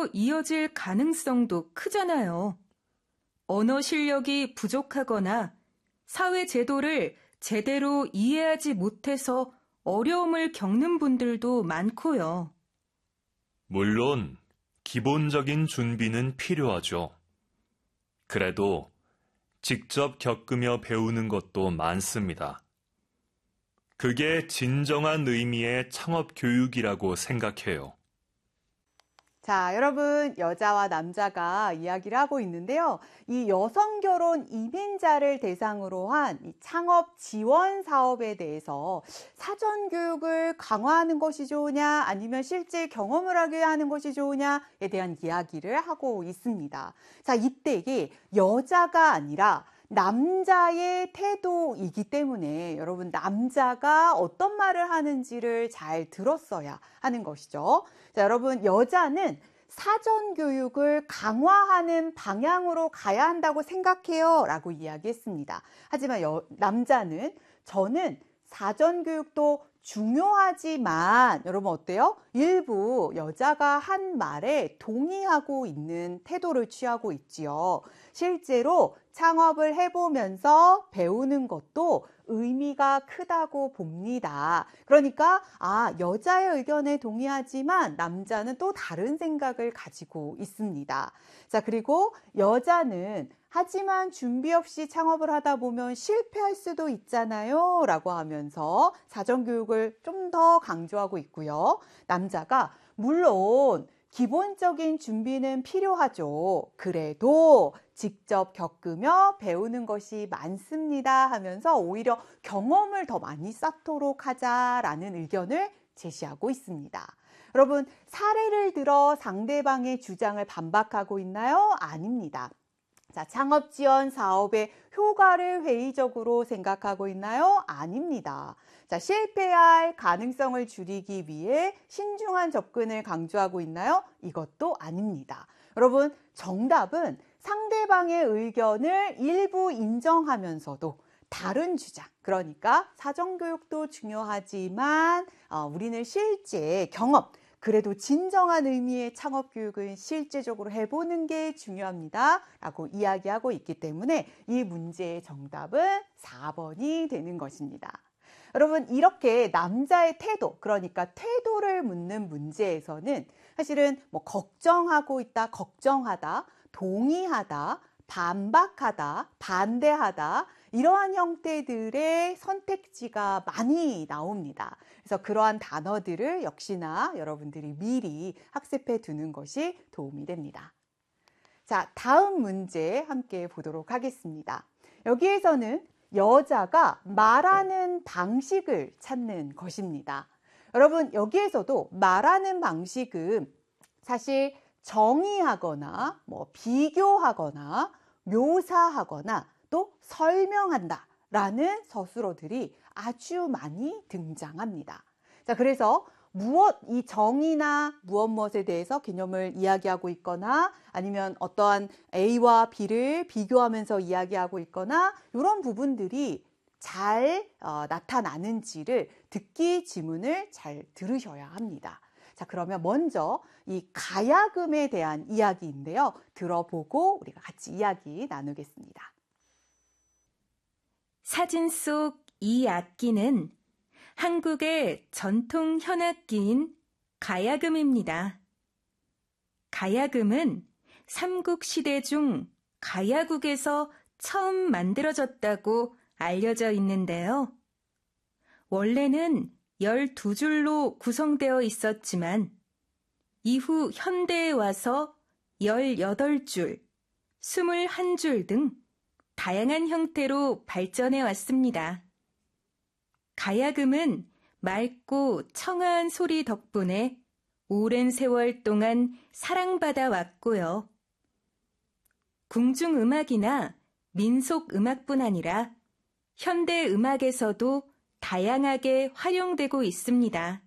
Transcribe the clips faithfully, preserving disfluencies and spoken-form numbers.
계속해서 이어질 가능성도 크잖아요. 언어 실력이 부족하거나 사회 제도를 제대로 이해하지 못해서 어려움을 겪는 분들도 많고요. 물론 기본적인 준비는 필요하죠. 그래도 직접 겪으며 배우는 것도 많습니다. 그게 진정한 의미의 창업 교육이라고 생각해요. 자, 여러분, 여자와 남자가 이야기를 하고 있는데요. 이 여성 결혼 이민자를 대상으로 한 이 창업 지원 사업에 대해서 사전 교육을 강화하는 것이 좋으냐, 아니면 실제 경험을 하게 하는 것이 좋으냐에 대한 이야기를 하고 있습니다. 자, 이때 이게 여자가 아니라 남자의 태도이기 때문에 여러분 남자가 어떤 말을 하는지를 잘 들었어야 하는 것이죠. 자, 여러분 여자는 사전 교육을 강화하는 방향으로 가야 한다고 생각해요 라고 이야기했습니다. 하지만 여, 남자는 저는 사전 교육도 중요하지만 여러분 어때요? 일부 여자가 한 말에 동의하고 있는 태도를 취하고 있지요. 실제로 창업을 해보면서 배우는 것도 의미가 크다고 봅니다. 그러니까 아, 여자의 의견에 동의하지만 남자는 또 다른 생각을 가지고 있습니다. 자, 그리고 여자는 하지만 준비 없이 창업을 하다 보면 실패할 수도 있잖아요 라고 하면서 사전교육을 좀 더 강조하고 있고요. 남자가 물론 기본적인 준비는 필요하죠. 그래도 직접 겪으며 배우는 것이 많습니다 하면서 오히려 경험을 더 많이 쌓도록 하자라는 의견을 제시하고 있습니다. 여러분, 사례를 들어 상대방의 주장을 반박하고 있나요? 아닙니다. 자, 창업 지원 사업의 효과를 회의적으로 생각하고 있나요? 아닙니다. 자, 실패할 가능성을 줄이기 위해 신중한 접근을 강조하고 있나요? 이것도 아닙니다. 여러분, 정답은 상대방의 의견을 일부 인정하면서도 다른 주장, 그러니까 사전교육도 중요하지만 어, 우리는 실제 경험, 그래도 진정한 의미의 창업교육은 실제적으로 해보는 게 중요합니다 라고 이야기하고 있기 때문에 이 문제의 정답은 사 번이 되는 것입니다. 여러분, 이렇게 남자의 태도, 그러니까 태도를 묻는 문제에서는 사실은 뭐 걱정하고 있다, 걱정하다, 동의하다, 반박하다, 반대하다, 이러한 형태들의 선택지가 많이 나옵니다. 그래서 그러한 단어들을 역시나 여러분들이 미리 학습해 두는 것이 도움이 됩니다. 자, 다음 문제 함께 보도록 하겠습니다. 여기에서는 여자가 말하는 방식을 찾는 것입니다. 여러분, 여기에서도 말하는 방식은 사실 정의하거나 뭐 비교하거나 묘사하거나 또 설명한다 라는 서술어들이 아주 많이 등장합니다. 자, 그래서 무엇, 이 정의나 무엇 무엇에 대해서 개념을 이야기하고 있거나 아니면 어떠한 A와 B를 비교하면서 이야기하고 있거나 이런 부분들이 잘 어, 나타나는지를 듣기 지문을 잘 들으셔야 합니다. 자, 그러면 먼저 이 가야금에 대한 이야기인데요. 들어보고 우리가 같이 이야기 나누겠습니다. 사진 속 이 악기는 한국의 전통 현악기인 가야금입니다. 가야금은 삼국시대 중 가야국에서 처음 만들어졌다고 알려져 있는데요. 원래는 열두 줄로 구성되어 있었지만 이후 현대에 와서 열여덟 줄, 스물한 줄 등 다양한 형태로 발전해 왔습니다. 가야금은 맑고 청아한 소리 덕분에 오랜 세월 동안 사랑받아 왔고요. 궁중음악이나 민속음악뿐 아니라 현대음악에서도 다양하게 활용되고 있습니다.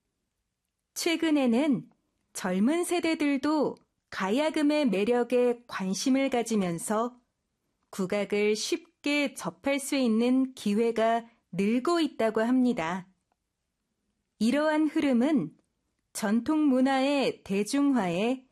최근에는 젊은 세대들도 가야금의 매력에 관심을 가지면서 국악을 쉽게 접할 수 있는 기회가 늘고 있다고 합니다. 이러한 흐름은 전통 문화의 대중화에